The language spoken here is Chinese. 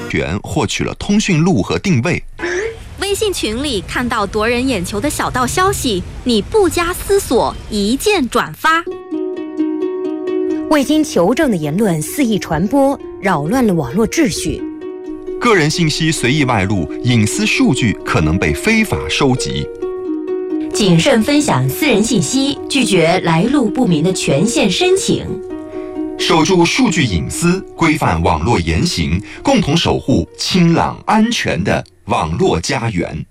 员获取了通讯录和定位。 微信群里看到夺人眼球的小道消息，你不加思索一键转发。 未经求证的言论肆意传播，扰乱了网络秩序。 个人信息随意外露，隐私数据可能被非法收集。 谨慎分享私人信息，拒绝来路不明的权限申请。 守住数据隐私，规范网络言行，共同守护清朗安全的网络家园。